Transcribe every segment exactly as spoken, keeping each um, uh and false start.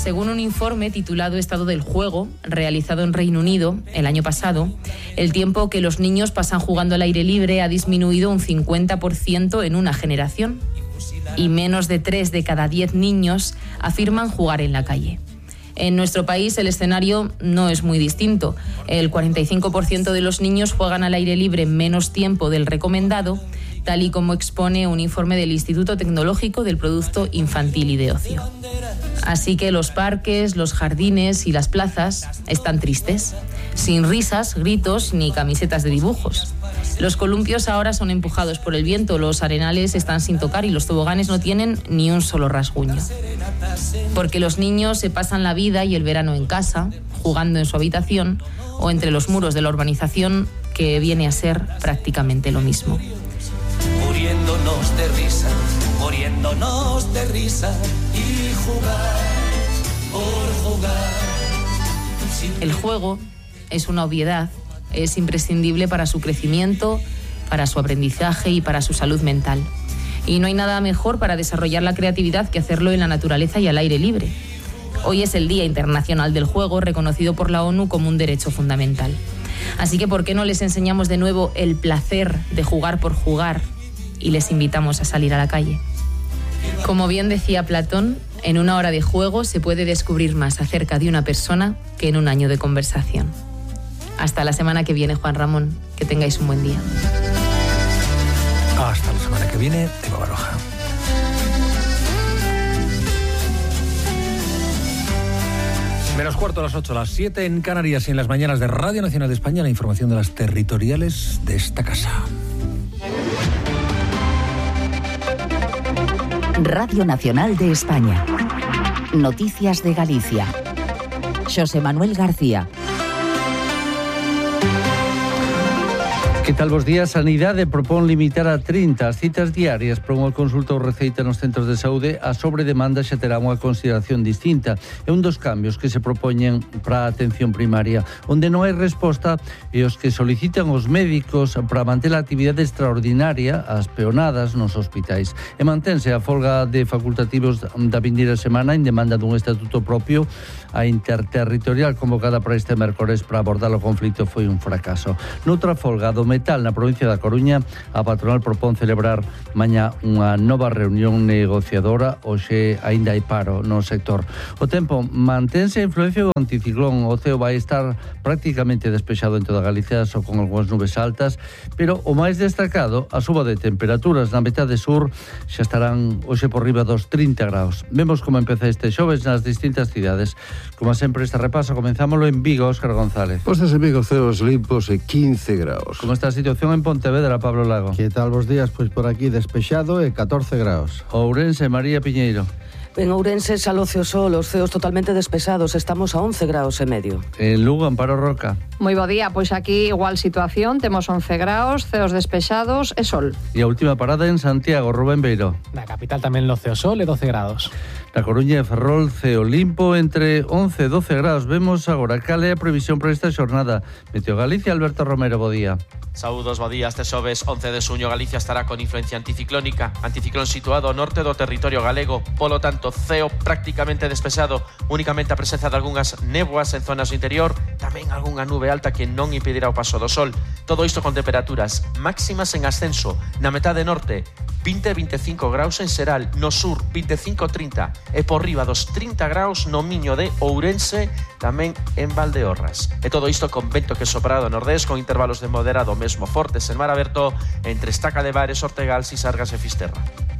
Según un informe titulado Estado del Juego, realizado en Reino Unido el año pasado, el tiempo que los niños pasan jugando al aire libre ha disminuido un cincuenta por ciento en una generación y menos de tres de cada diez niños afirman jugar en la calle. En nuestro país el escenario no es muy distinto. El cuarenta y cinco por ciento de los niños juegan al aire libre menos tiempo del recomendado, tal y como expone un informe del Instituto Tecnológico del Producto Infantil y de Ocio. Así que los parques, los jardines y las plazas están tristes, sin risas, gritos ni camisetas de dibujos. Los columpios ahora son empujados por el viento, los arenales están sin tocar y los toboganes no tienen ni un solo rasguño. Porque los niños se pasan la vida y el verano en casa, jugando en su habitación o entre los muros de la urbanización, que viene a ser prácticamente lo mismo. Muriéndonos de risa, muriéndonos de risa y jugar por jugar. El juego es una obviedad, es imprescindible para su crecimiento, para su aprendizaje y para su salud mental. Y no hay nada mejor para desarrollar la creatividad que hacerlo en la naturaleza y al aire libre. Hoy es el Día Internacional del Juego, reconocido por la ONU como un derecho fundamental. Así que, ¿por qué no les enseñamos de nuevo el placer de jugar por jugar y les invitamos a salir a la calle? Como bien decía Platón, en una hora de juego se puede descubrir más acerca de una persona que en un año de conversación. Hasta la semana que viene, Juan Ramón. Que tengáis un buen día. Hasta la semana que viene, Eva Baroja. Menos cuarto a las ocho, a las siete en Canarias y en las mañanas de Radio Nacional de España, la información de las territoriales de esta casa. Radio Nacional de España. Noticias de Galicia. Xosé Manuel García. Que tal vos días? Sanidade propón limitar a trinta as citas diarias para unha consulta ou receita nos centros de saúde. A sobredemanda xa terá unha consideración distinta. É un dos cambios que se propoñen para a atención primaria, onde non hai resposta e os que solicitan os médicos para manter a actividade extraordinaria, as peonadas nos hospitais. E mantense a folga de facultativos da vindeira semana en demanda dun estatuto propio. A interterritorial convocada para este mércores para abordar o conflito foi un fracaso. Noutra folga do metal na provincia da Coruña, a patronal propón celebrar mañá unha nova reunión negociadora. Hoxe aínda hai paro no sector. O tempo mantense a influencia do anticiclón. O ceo vai estar prácticamente despexado en toda Galicia, só con algunhas nubes altas, pero o máis destacado, a suba de temperaturas na metade sur xa estarán hoxe por riba dos trinta graus. Vemos como empeza este xoves nas distintas cidades. Como sempre, este repaso comenzámoslo en Vigo. Óscar González. Postas en Vigo, ceos limpos e quince graus. Como está a situación en Pontevedra, Pablo Lago? Que tal vos días? Pois por aquí despexado e catorce graus. Ourense, María Piñeiro. En Ourense, Salocio Sol, os ceos totalmente despesados, estamos a once graus e medio. En Lugo, Amparo Roca. Moi bo día, pois aquí igual situación, temos once graus, ceos despexados e sol. E a última parada en Santiago, Rubén Beiro. Na capital tamén lo ceo sol e doce grados. Na Coruña e Ferrol, ceo limpo entre once e doce graus. Vemos agora cal é a previsión para esta xornada. Meteo Galicia, Alberto Romero, bo día. Saúdos, bo día. Este xoves once de xuño Galicia estará con influencia anticiclónica. Anticiclón situado ao norte do territorio galego. Polo tanto, ceo prácticamente despexado. Únicamente a presenza de algunhas néboas en zonas do interior. Tamén algunha nube alta que non impedirá o paso do sol. Todo isto con temperaturas máximas en ascenso. Na metade norte, vinte a veinticinco graus en Seral. No sur, veinticinco a trinta. E por riba dos trinta graus no Miño de Ourense, tamén en Valdeorras. E todo isto con vento que sopra do nordés, con intervalos de moderado mesmo fortes en mar aberto entre Estaca de Bares, Ortegal, Sisargas e Fisterra.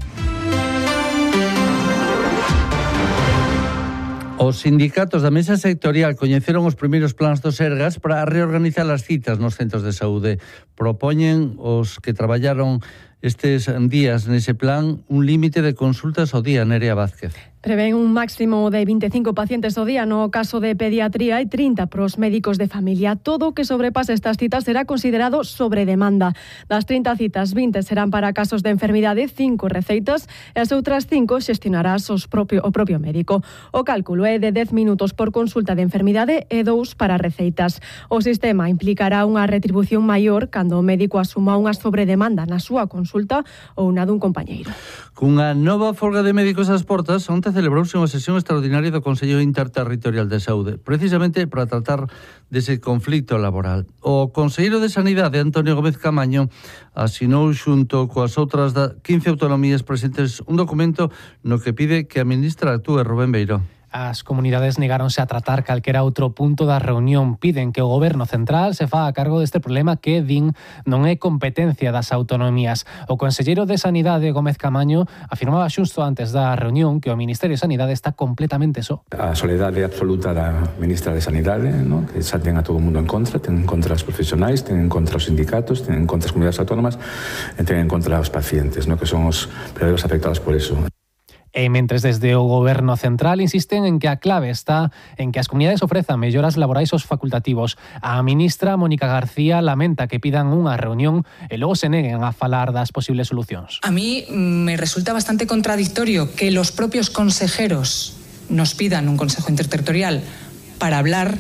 Os sindicatos da mesa sectorial coñeceron os primeiros plans do Sergas para reorganizar as citas nos centros de saúde. Propoñen os que traballaron estes días nese plan un límite de consultas ao día. Nerea Vázquez. Prevén un máximo de veinticinco pacientes ao día no caso de pediatría e trinta pros médicos de familia. Todo o que sobrepase estas citas será considerado sobre demanda. Das trinta citas, vinte serán para casos de enfermidade, cinco receitas e as outras cinco xestionarás os propio, o propio médico. O cálculo é de dez minutos por consulta de enfermidade e dous para receitas. O sistema implicará unha retribución maior cando o médico asuma unha sobredemanda na súa consulta ou na dun compañeiro. Cunha nova folga de médicos ás portas, onte celebrouse unha sesión extraordinaria do Consello Interterritorial de Saúde, precisamente para tratar dese conflito laboral. O conselleiro de Sanidade, Antonio Gómez Camaño, asinou xunto coas outras quince autonomías presentes un documento no que pide que a ministra actúe. Rubén Beiro. As comunidades negáronse a tratar calquera outro punto da reunión. Piden que o Goberno central se faga a cargo deste problema que, din, non é competencia das autonomías. O conselleiro de Sanidade, Gómez Camaño, afirmaba xusto antes da reunión que o Ministerio de Sanidade está completamente só. A soledade absoluta da ministra de Sanidade, ¿no? Que xa ten a todo o mundo en contra, ten en contra os profesionais, ten en contra os sindicatos, ten en contra as comunidades autónomas e ten en contra os pacientes, ¿no? Que son os verdadeiros afectados por eso. E mentres desde o Goberno central insisten en que a clave está en que as comunidades ofrezan melloras laborais aos facultativos. A ministra Mónica García lamenta que pidan unha reunión e logo se neguen a falar das posibles solucións. A mí me resulta bastante contradictorio que los propios consejeros nos pidan un consejo interterritorial para hablar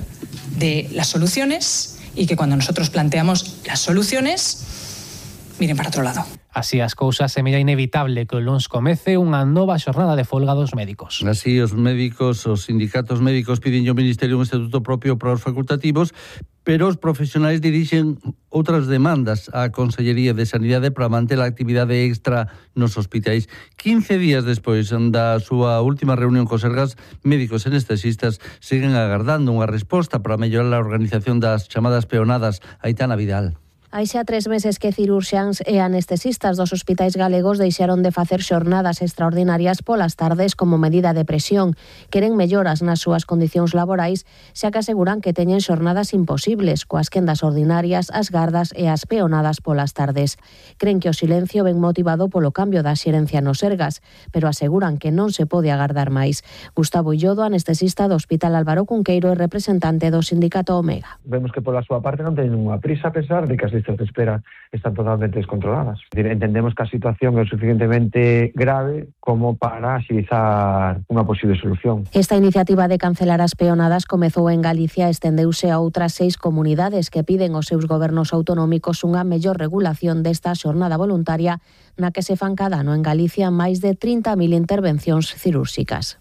de las soluciones y que cuando nosotros planteamos las soluciones miren para otro lado. Así as cousas, semella inevitable que o luns comece unha nova xornada de folga dos médicos. Así, os médicos, os sindicatos médicos piden ao Ministerio un estatuto propio para os facultativos, pero os profesionais dirixen outras demandas á Consellería de Sanidade para manter a actividade extra nos hospitais. quince días despois da súa última reunión cos sergas, médicos e anestesistas siguen agardando unha resposta para mellorar a organización das chamadas peonadas. Aitana Vidal. Hai xa tres meses que cirurxiáns e anestesistas dos hospitais galegos deixaron de facer xornadas extraordinarias polas tardes como medida de presión. Queren melloras nas súas condicións laborais, xa que aseguran que teñen xornadas imposibles, coas quendas ordinarias, as gardas e as peonadas polas tardes. Cren que o silencio ven motivado polo cambio da xerencia nos sergas, pero aseguran que non se pode agardar máis. Gustavo Illodo, anestesista do Hospital Álvaro Cunqueiro e representante do sindicato Omega. Vemos que pola súa parte non teñen unha prisa a pesar de que as listas de espera están totalmente descontroladas. Entendemos que a situación é suficientemente grave como para axilizar unha posible solución. Esta iniciativa de cancelar as peonadas comezou en Galicia e estendeuse a outras seis comunidades que piden aos seus gobernos autonómicos unha mellor regulación desta xornada voluntaria na que se fan cada ano en Galicia máis de trinta mil intervencións cirúrxicas.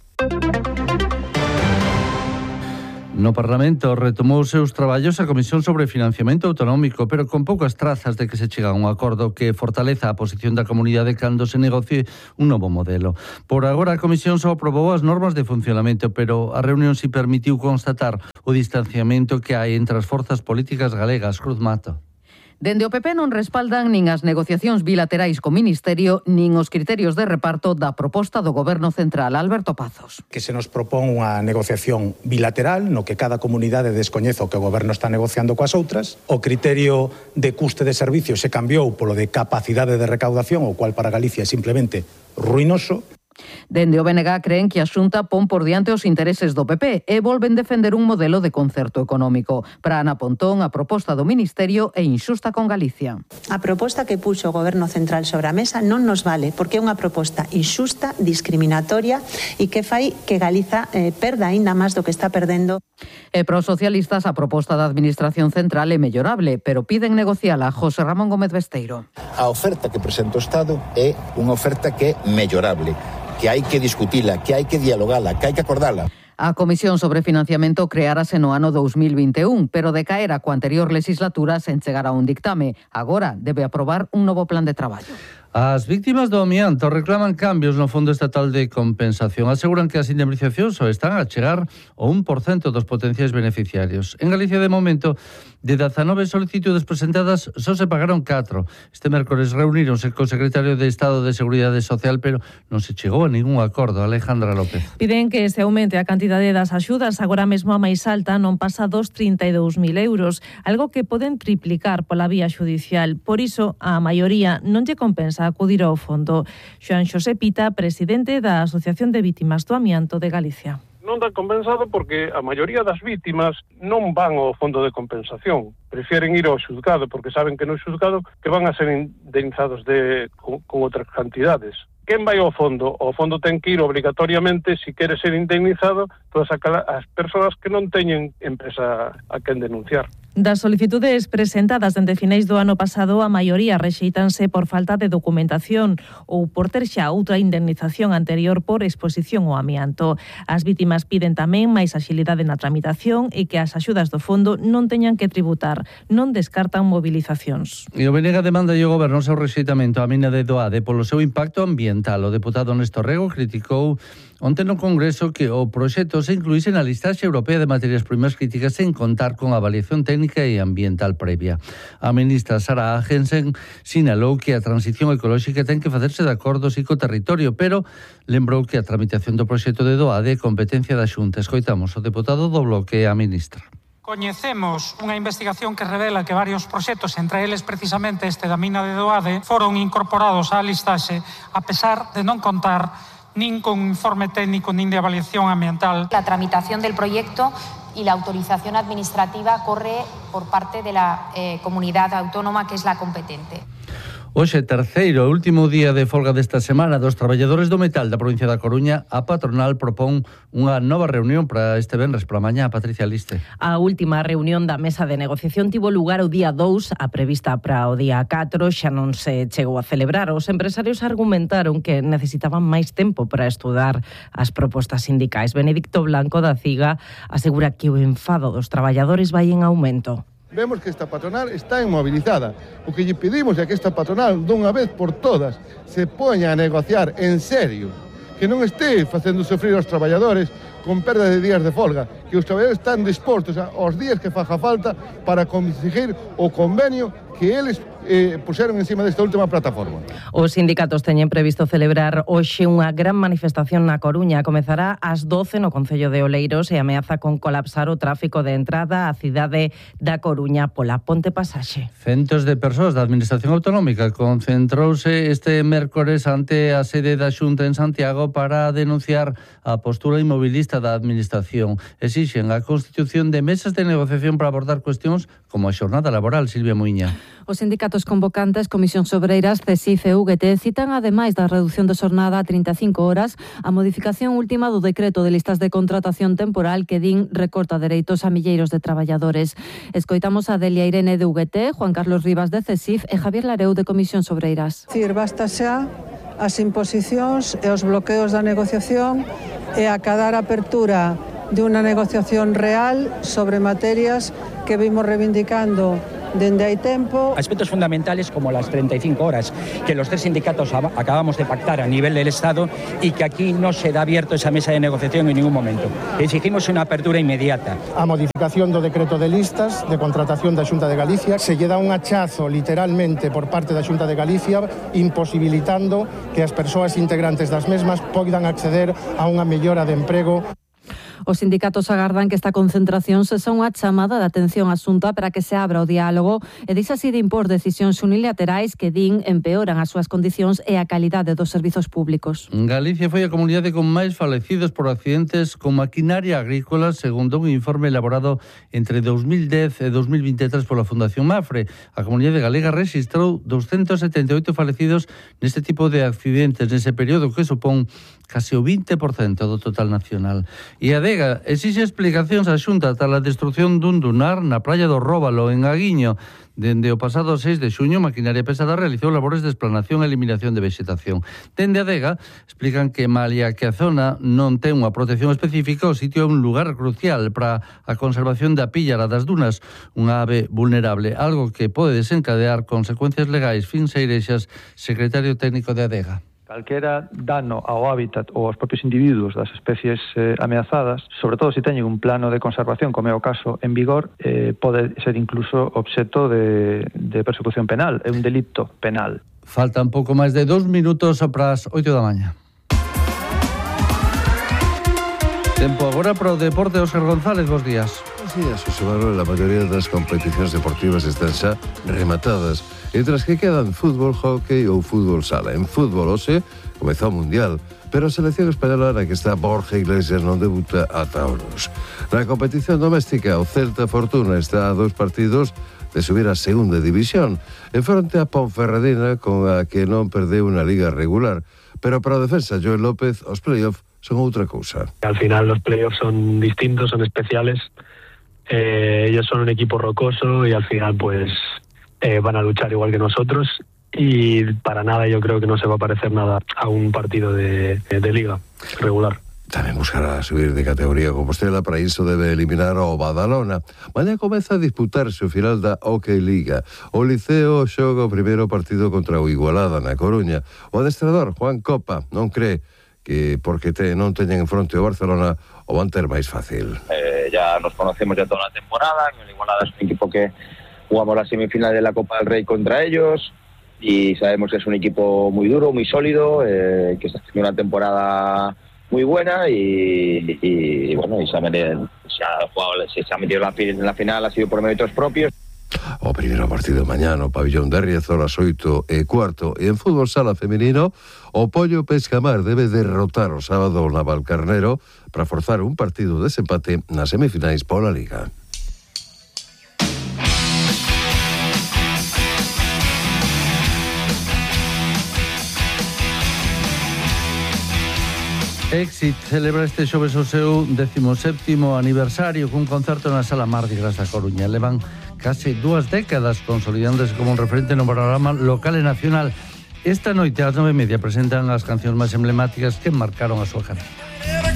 No Parlamento retomou os seus traballos a Comisión sobre Financiamento Autonómico, pero con poucas trazas de que se chega a un acordo que fortaleza a posición da comunidade cando se negocie un novo modelo. Por agora, a Comisión só aprobou as normas de funcionamento, pero a reunión si permitiu constatar o distanciamento que hai entre as forzas políticas galegas. Cruz Mato. Dende o P P non respaldan nin as negociacións bilaterais co Ministerio nin os criterios de reparto da proposta do Goberno Central. Alberto Pazos. Que se nos propón unha negociación bilateral no que cada comunidade descoñece o que o Goberno está negociando coas outras. O criterio de custe de servicios se cambiou polo de capacidade de recaudación, o cual para Galicia é simplemente ruinoso. Dende o B N G creen que a Xunta pon por diante os intereses do P P e volven defender un modelo de concerto económico. Para Ana Pontón, a proposta do Ministerio é inxusta con Galicia. A proposta que puxo o Goberno Central sobre a mesa non nos vale, porque é unha proposta inxusta, discriminatoria e que fai que Galiza eh, perda aínda máis do que está perdendo. E para os socialistas a proposta da Administración Central é mellorable, pero piden negociala. José Ramón Gómez Besteiro. A oferta que presenta o Estado é unha oferta que é mellorable, que hai que discutila, que hai que dialogala, que hai que acordala. A Comisión sobre Financiamento creárase no ano dous mil vinte e un, pero decaera coa anterior legislatura sen chegar a un dictame. Agora debe aprobar un novo plan de traballo. As víctimas do amianto reclaman cambios no Fondo Estatal de Compensación. Aseguran que as indemnizacións só están a chegar ao un por cento dos potenciais beneficiarios. En Galicia, de momento, de dezanove solicitudes presentadas, só se pagaron catro. Este mércores reuníronse co secretario de Estado de Seguridade Social, pero non se chegou a ningún acordo. Alejandra López. Piden que se aumente a cantidade das axudas, agora mesmo a máis alta non pasa dos trinta e dous mil euros, algo que poden triplicar pola vía xudicial. Por iso, a maioría non lle compensa acudir ao fondo. Xoan Xosé Pita, presidente da Asociación de Vítimas do Amianto de Galicia. Non dá compensado porque a maioría das vítimas non van ao fondo de compensación. Prefieren ir ao xuzgado porque saben que no xuzgado que van a ser indemnizados de, con, con outras cantidades. Quen vai ao fondo? O fondo ten que ir obrigatoriamente, se quere ser indemnizado, todas as persoas que non teñen empresa a quen denunciar. Das solicitudes presentadas dende finais do ano pasado, a maioría rexeitanse por falta de documentación ou por ter xa outra indemnización anterior por exposición ao amianto. As vítimas piden tamén máis axilidade na tramitación e que as axudas do fondo non teñan que tributar. Non descartan mobilizacións. E o Benega demanda e o Goberno seu rexeitamento á mina de Doade polo seu impacto ambiental. O deputado Néstor Rego criticou onte no Congreso que o proxecto se incluíse na listaxe europea de materias primas críticas sen contar con avaliación técnica e ambiental previa. A ministra Sara Agensen sinalou que a transición ecolóxica ten que facerse de acordo co territorio, pero lembrou que a tramitación do proxecto de Doade é competencia da Xunta. Escoitamos o deputado do Bloque e a ministra. Coñecemos unha investigación que revela que varios proxectos, entre eles precisamente este da mina de Doade, foron incorporados á listaxe a pesar de non contar nin con informe técnico nin de avaliación ambiental. La tramitación del proyecto y la autorización administrativa corre por parte de la eh, comunidad autónoma que es la competente. Hoxe, terceiro e último día de folga desta semana dos traballadores do metal da provincia da Coruña, a patronal propón unha nova reunión para este venres pola mañá. Patricia Liste. A última reunión da mesa de negociación tivo lugar o día dous, a prevista para o día catro xa non se chegou a celebrar. Os empresarios argumentaron que necesitaban máis tempo para estudar as propostas sindicais. Benedicto Blanco da CIGA asegura que o enfado dos traballadores vai en aumento. Vemos que esta patronal está inmovilizada. O que lle pedimos é que esta patronal, dunha vez por todas, se poña a negociar en serio, que non este facendo sofrir aos traballadores con perda de días de folga, que os traballadores están dispostos aos días que faja falta para conseguir o convenio que eles eh, puxeron encima desta última plataforma. Os sindicatos teñen previsto celebrar hoxe unha gran manifestación na Coruña. Comezará ás doce no Concello de Oleiros e ameaza con colapsar o tráfico de entrada á cidade da Coruña pola Ponte Pasaxe. Centos de persoas da Administración Autonómica concentrouse este mércores ante a sede da Xunta en Santiago para denunciar a postura inmobilista da Administración. Exixen a constitución de mesas de negociación para abordar cuestións como a xornada laboral. Silvia Muiña. Os sindicatos convocantes, Comisións Obreiras, CESIF e U G T citan, ademais da reducción de xornada a trinta e cinco horas, a modificación última do decreto de listas de contratación temporal que din recorta dereitos a milleiros de traballadores. Escoitamos a Delia Irene de U G T, Juan Carlos Rivas de CESIF e Javier Lareu de Comisións Obreiras. Cir, basta xa as imposicións e os bloqueos da negociación e acadar a apertura de unha negociación real sobre materias que vimos reivindicando dende hai tempo. Aspectos fundamentales como las treinta y cinco horas que los tres sindicatos acabamos de pactar a nivel del Estado y que aquí no se da abierto esa mesa de negociación en ningún momento. Exigimos una apertura inmediata. A modificación do decreto de listas de contratación da Xunta de Galicia se lle dá un hachazo literalmente por parte da Xunta de Galicia imposibilitando que as persoas integrantes das mesmas poidan acceder a unha mellora de emprego. Os sindicatos agardan que esta concentración sexa unha chamada de atención á Xunta para que se abra o diálogo e deixe así de impor decisións unilaterais que din empeoran as súas condicións e a calidade dos servizos públicos. Galicia foi a comunidade con máis falecidos por accidentes con maquinaria agrícola, segundo un informe elaborado entre dos mil dez e dos mil vinte e tres pola Fundación Mafre. A comunidade galega rexistrou doscientos setenta e oito falecidos neste tipo de accidentes nese período, que supón case o vinte por cento do total nacional. E a Adega exixe explicacións á Xunta tras a destrucción dun dunar na praia do Róbalo, en Aguiño. Dende o pasado seis de xuño, Maquinaria Pesada realizou labores de explanación e eliminación de vexetación. Dende Adega explican que malia que a zona non ten unha protección específica, o sitio é un lugar crucial para a conservación da píllara das dunas, unha ave vulnerable, algo que pode desencadear consecuencias legais. Fin Seirexas, secretario técnico de Adega. Calquera dano ao hábitat ou aos propios individuos das especies eh, ameazadas, sobre todo se teñen un plano de conservación, como é o caso en vigor, eh, pode ser incluso obxecto de, de persecución penal, é un delito penal. Faltan pouco máis de dous minutos para as oito da mañá. Tempo agora para o deporte. Óscar González, bons días. Bons días, José Manuel. A maioría das competicións deportivas están xa rematadas, entre as que quedan fútbol, hóquei ou fútbol sala. En fútbol, hoxe, comezou o Mundial, pero a selección española na que está Borja Iglesias non debuta ata horos. Na competición doméstica, o Celta Fortuna está a dous partidos de subir a segunda división, en fronte a Ponferradina, con a que non perdeu unha liga regular. Pero para o defensa Joel López, os play-off son outra cousa. Al final los play-offs son distintos, son especiales, Eh, ellos son un equipo rocoso y al final pues eh, van a luchar igual que nosotros y para nada yo creo que no se va a parecer nada a un partido de, de liga regular. Tamén buscará subir de categoría Compostela, para iso debe eliminar ao Badalona. Mañá comeza a disputarse o final da Hockey Liga. O Liceo xoga o primeiro partido contra o Igualada na Coruña. O adestrador, Juan Copa, non cree que porque te, non teñen en fronte o Barcelona o van ter máis fácil. Eh, ya nos conocemos ya toda la temporada, el Igualada es un equipo que jugamos la semifinal de la Copa del Rey contra ellos y sabemos que es un equipo muy duro, muy sólido, eh, que está haciendo una temporada muy buena y, y bueno, y se ha metido, se ha jugado, se ha metido en la final, ha sido por méritos propios. O primeiro partido mañá no pabillón de Riazor ás oito e cuarto. E en fútbol sala femenino, o Pollo Pescamar debe derrotar o sábado o Navalcarnero para forzar un partido de desempate nas semifinais pola Liga. Éxit celebra este xoves o seu décimo séptimo aniversario cun concerto na Sala Mardi Gras da Coruña. Levan case dúas décadas consolidándose como un referente no panorama local e nacional. Esta noite ás nove e media presentan as cancións máis emblemáticas que marcaron a súa carreira.